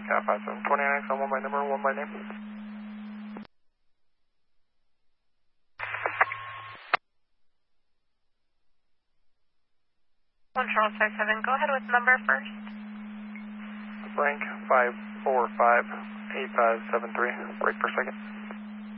Cat 5729 XL, 1 by number, 1 by name. One Charles 57, go ahead with number first. Blank 5458573, break per second.